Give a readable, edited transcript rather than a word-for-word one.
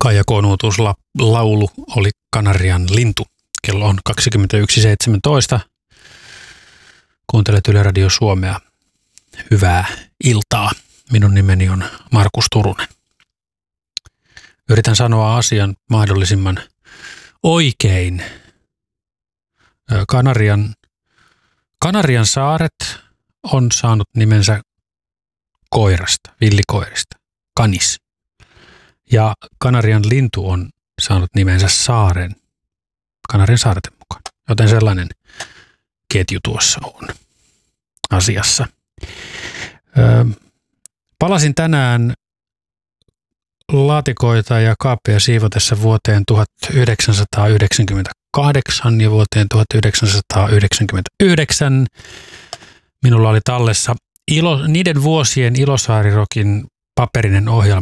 Ajakoon uutuuslaulu oli Kanarian lintu. Kello on 21.17. Kuuntelet Yle Radio Suomea. Hyvää iltaa. Minun nimeni on Markus Turunen. Yritän sanoa asian mahdollisimman oikein. Kanarian saaret on saanut nimensä koirasta, villikoirista, kanis. Ja Kanarian lintu on saanut nimensä saaren, Kanarian saarten mukaan. Joten sellainen ketju tuossa on asiassa. Palasin tänään laatikoita ja kaappeja siivotessa vuoteen 1998 ja vuoteen 1999. Minulla oli tallessa niiden vuosien Ilosaarirokin paperinen ohjelma